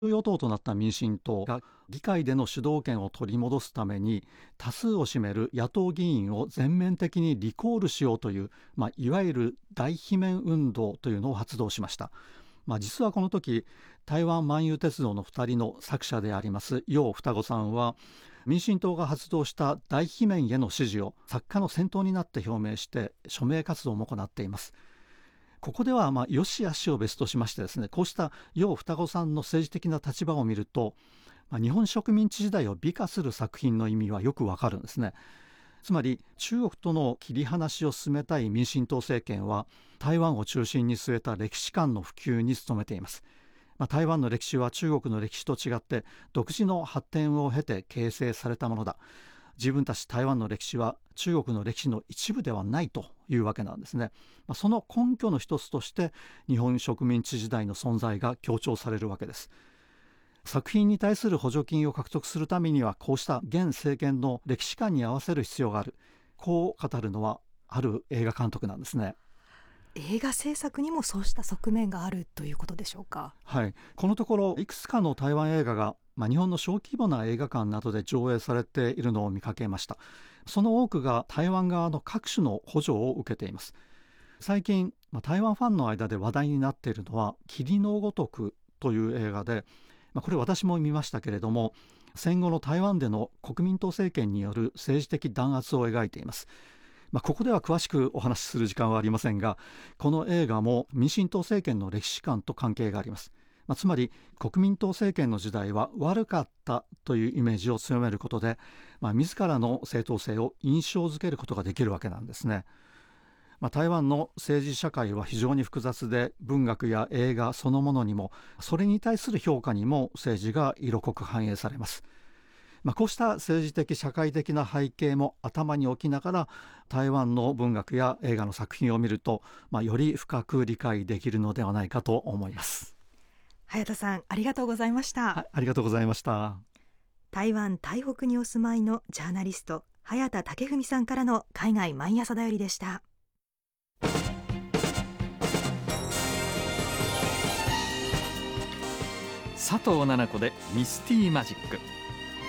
与党となった民進党が議会での主導権を取り戻すために多数を占める野党議員を全面的にリコールしようという、いわゆる大罷免運動というのを発動しました。実はこの時台湾万有鉄道の2人の作者であります楊双子さんは民進党が発動した大罷免への支持を作家の先頭になって表明して署名活動も行っています。ここでは良し悪しを別としましてですね、こうした楊双子さんの政治的な立場を見ると、日本植民地時代を美化する作品の意味はよくわかるんですね。つまり中国との切り離しを進めたい民進党政権は台湾を中心に据えた歴史観の普及に努めています。台湾の歴史は中国の歴史と違って独自の発展を経て形成されたものだ。自分たち台湾の歴史は中国の歴史の一部ではないというわけなんですね。その根拠の一つとして日本植民地時代の存在が強調されるわけです。作品に対する補助金を獲得するためにはこうした現政権の歴史観に合わせる必要がある、こう語るのはある映画監督なんですね。 映画制作にもそうした側面があるということでしょうか。 はい、このところいくつかの台湾映画が、日本の小規模な映画館などで上映されているのを見かけました。その多くが台湾側の各種の補助を受けています。最近、台湾ファンの間で話題になっているのは霧のごとくという映画で、これ私も見ましたけれども、戦後の台湾での国民党政権による政治的弾圧を描いています。ここでは詳しくお話しする時間はありませんが、この映画も民進党政権の歴史観と関係があります。つまり国民党政権の時代は悪かったというイメージを強めることで、自らの正当性を印象づけることができるわけなんですね。台湾の政治社会は非常に複雑で、文学や映画そのものにもそれに対する評価にも政治が色濃く反映されます。こうした政治的社会的な背景も頭に置きながら台湾の文学や映画の作品を見ると、より深く理解できるのではないかと思います。 早田さん、ありがとうございました。 はい、ありがとうございました。 台湾台北にお住まいのジャーナリスト早田武文さんからの海外毎朝だよりでした。 佐藤奈々子でミスティーマジック。